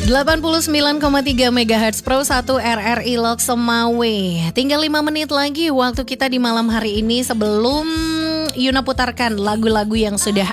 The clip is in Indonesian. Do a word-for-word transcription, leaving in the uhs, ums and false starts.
delapan puluh sembilan koma tiga megahertz Pro satu R R I Lok Semawe. Tinggal lima menit lagi waktu kita di malam hari ini sebelum Yuna putarkan lagu-lagu yang sudah